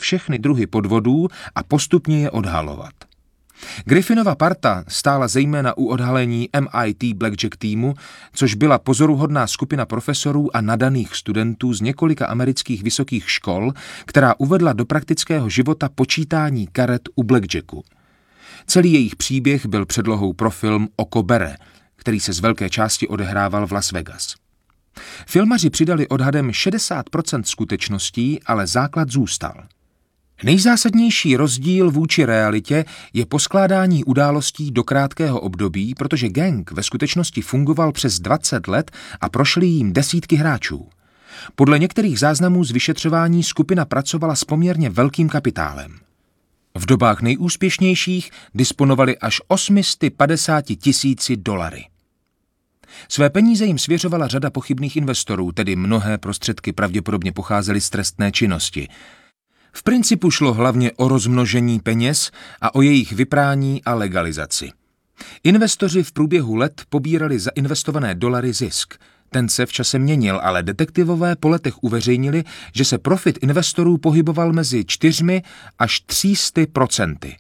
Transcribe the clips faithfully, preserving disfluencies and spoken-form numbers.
všechny druhy podvodů a postupně je odhalovat. Griffinova parta stála zejména u odhalení M I T Blackjack týmu, což byla pozoruhodná skupina profesorů a nadaných studentů z několika amerických vysokých škol, která uvedla do praktického života počítání karet u blackjacku. Celý jejich příběh byl předlohou pro film Oko bere, který se z velké části odehrával v Las Vegas. Filmaři přidali odhadem šedesát procent skutečností, ale základ zůstal. Nejzásadnější rozdíl vůči realitě je poskládání událostí do krátkého období, protože gang ve skutečnosti fungoval přes dvacet let a prošly jím desítky hráčů. Podle některých záznamů z vyšetřování skupina pracovala s poměrně velkým kapitálem. V dobách nejúspěšnějších disponovali až osm set padesát tisíci dolary. Své peníze jim svěřovala řada pochybných investorů, tedy mnohé prostředky pravděpodobně pocházely z trestné činnosti. V principu šlo hlavně o rozmnožení peněz a o jejich vyprání a legalizaci. Investoři v průběhu let pobírali za investované dolary zisk. Ten se v čase měnil, ale detektivové po letech uveřejnili, že se profit investorů pohyboval mezi čtyřmi až tři sta procenty.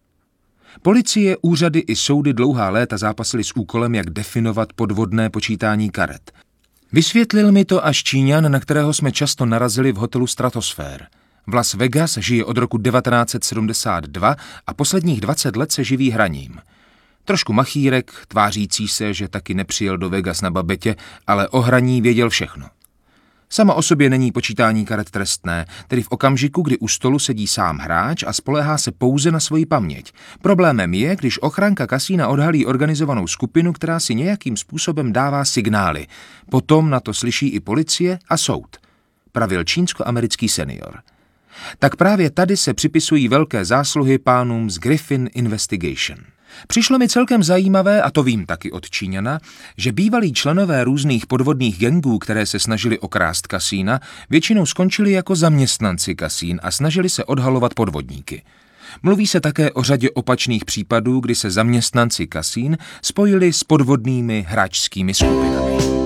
Policie, úřady i soudy dlouhá léta zápasily s úkolem, jak definovat podvodné počítání karet. Vysvětlil mi to až Číňan, na kterého jsme často narazili v hotelu Stratosphere. V Las Vegas žije od roku devatenáct set sedmdesát dva a posledních dvacet let se živí hraním. Trošku machírek, tvářící se, že taky nepřijel do Vegas na babetě, ale o hraní věděl všechno. Sama o sobě není počítání karet trestné, tedy v okamžiku, kdy u stolu sedí sám hráč a spoléhá se pouze na svoji paměť. Problémem je, když ochranka kasína odhalí organizovanou skupinu, která si nějakým způsobem dává signály. Potom na to slyší i policie a soud, pravil čínsko-americký senior. Tak právě tady se připisují velké zásluhy pánům z Griffin Investigation. Přišlo mi celkem zajímavé, a to vím taky od Číňana, že bývalí členové různých podvodných gangů, které se snažili okrást kasína, většinou skončili jako zaměstnanci kasín a snažili se odhalovat podvodníky. Mluví se také o řadě opačných případů, kdy se zaměstnanci kasín spojili s podvodnými hráčskými skupinami.